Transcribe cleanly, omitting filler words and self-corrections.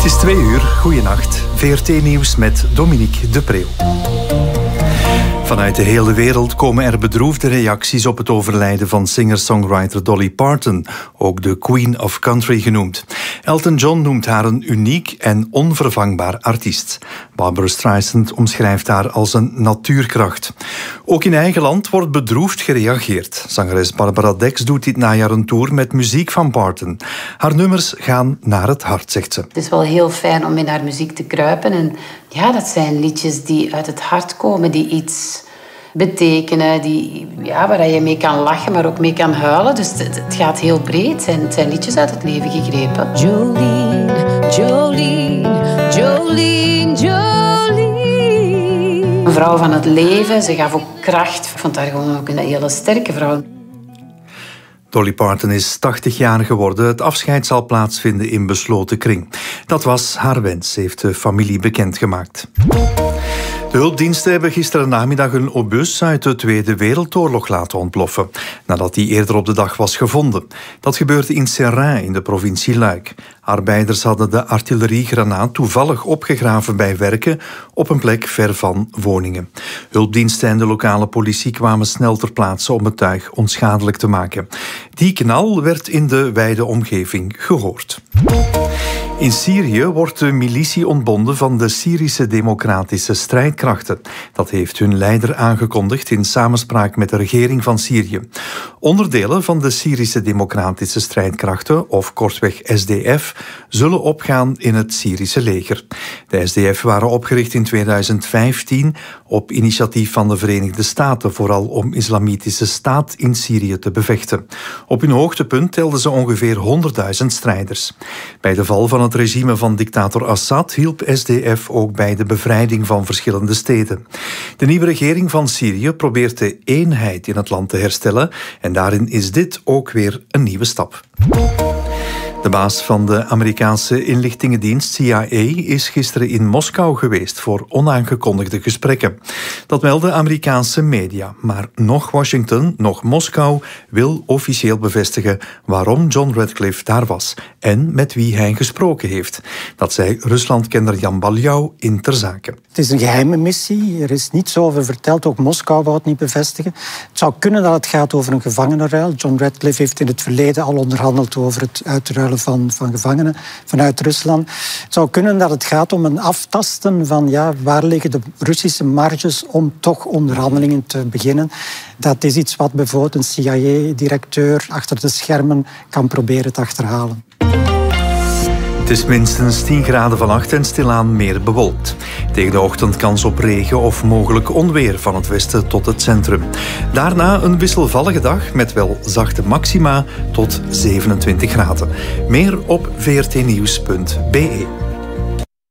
is 2:00, goeienacht. VRT Nieuws met Dominique de Preeuw. Vanuit de hele wereld komen er bedroefde reacties op het overlijden van singer-songwriter Dolly Parton, ook de Queen of Country genoemd. Elton John noemt haar een uniek en onvervangbaar artiest. Barbra Streisand omschrijft haar als een natuurkracht. Ook in eigen land wordt bedroefd gereageerd. Zangeres Barbara Dex doet dit najaar een tour met muziek van Parton. Haar nummers gaan naar het hart, zegt ze. Het is wel heel fijn om in haar muziek te kruipen. En ja, dat zijn liedjes die uit het hart komen, die iets betekenen, waar je mee kan lachen, maar ook mee kan huilen. Dus het gaat heel breed. Het zijn liedjes uit het leven gegrepen. Jolene, Jolene, Jolene, Jolene. Een vrouw van het leven. Ze gaf ook kracht. Ik vond haar gewoon ook een hele sterke vrouw. Dolly Parton is 80 jaar geworden. Het afscheid zal plaatsvinden in besloten kring. Dat was haar wens, heeft de familie bekendgemaakt. De hulpdiensten hebben gisteren namiddag een obus uit de Tweede Wereldoorlog laten ontploffen, nadat die eerder op de dag was gevonden. Dat gebeurde in Serrain in de provincie Luik. Arbeiders hadden de artilleriegranaat toevallig opgegraven bij werken op een plek ver van woningen. Hulpdiensten en de lokale politie kwamen snel ter plaatse om het tuig onschadelijk te maken. Die knal werd in de wijde omgeving gehoord. In Syrië wordt de militie ontbonden van de Syrische Democratische Strijdkrachten. Dat heeft hun leider aangekondigd in samenspraak met de regering van Syrië. Onderdelen van de Syrische Democratische Strijdkrachten, of kortweg SDF, zullen opgaan in het Syrische leger. De SDF waren opgericht in 2015 op initiatief van de Verenigde Staten, vooral om Islamitische Staat in Syrië te bevechten. Op hun hoogtepunt telden ze ongeveer 100.000 strijders. Bij de val van het regime van dictator Assad hielp SDF ook bij de bevrijding van verschillende steden. De nieuwe regering van Syrië probeert de eenheid in het land te herstellen en daarin is dit ook weer een nieuwe stap. De baas van de Amerikaanse inlichtingendienst CIA is gisteren in Moskou geweest voor onaangekondigde gesprekken. Dat melden Amerikaanse media. Maar nog Washington, nog Moskou wil officieel bevestigen waarom John Radcliffe daar was en met wie hij gesproken heeft. Dat zei Ruslandkenner Jan Baljau in Ter Zake. Het is een geheime missie. Er is niets over verteld. Ook Moskou wou het niet bevestigen. Het zou kunnen dat het gaat over een gevangenenruil. John Radcliffe heeft in het verleden al onderhandeld over het uitruilen van gevangenen vanuit Rusland. Het zou kunnen dat het gaat om een aftasten van waar liggen de Russische marges om toch onderhandelingen te beginnen. Dat is iets wat bijvoorbeeld een CIA-directeur achter de schermen kan proberen te achterhalen. Het is minstens 10 graden vannacht en stilaan meer bewolkt. Tegen de ochtend kans op regen of mogelijk onweer van het westen tot het centrum. Daarna een wisselvallige dag met wel zachte maxima tot 27 graden. Meer op vrtnieuws.be.